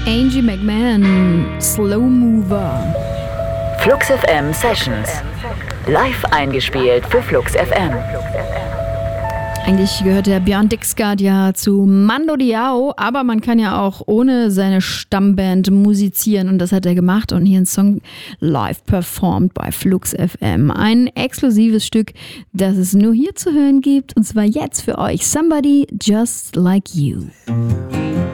Angie McMahon, Slow Mover. Flux FM Sessions. Live eingespielt für Flux FM. Eigentlich gehört der Björn Dixgard ja zu Mando Diao, aber man kann ja auch ohne seine Stammband musizieren und das hat er gemacht und hier ein Song live performt bei Flux FM. Ein exklusives Stück, das es nur hier zu hören gibt und zwar jetzt für euch Somebody Just Like You.